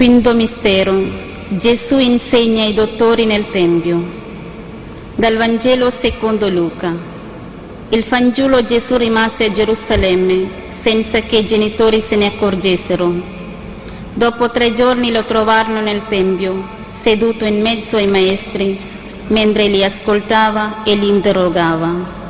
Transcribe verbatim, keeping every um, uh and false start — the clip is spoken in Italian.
Quinto mistero. Gesù insegna ai dottori nel Tempio. Dal Vangelo secondo Luca. Il fanciullo Gesù rimase a Gerusalemme senza che i genitori se ne accorgessero. Dopo tre giorni lo trovarono nel Tempio, seduto in mezzo ai maestri, mentre li ascoltava e li interrogava.